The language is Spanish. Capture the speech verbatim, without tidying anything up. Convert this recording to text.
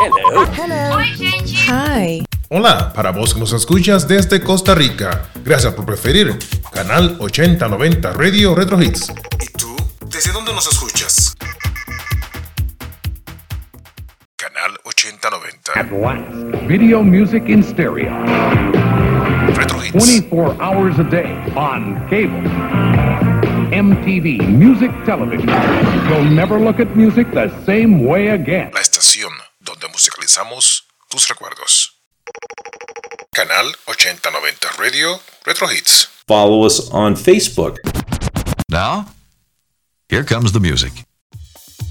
Hello. Hello. Oi, gente. Hi. Hola, para vos que nos escuchas desde Costa Rica. Gracias por preferir Canal ochenta noventa Radio Retro Hits. ¿Y tú? ¿Desde dónde nos escuchas? Canal ochenta noventa. At last, video music in stereo. Retro Hits. twenty-four hours a day on cable. M T V Music Television. You'll never look at music the same way again. La estación donde musicalizamos tus recuerdos. Canal ochenta noventa Radio Retro Hits. Follow us on Facebook. Now, here comes the music.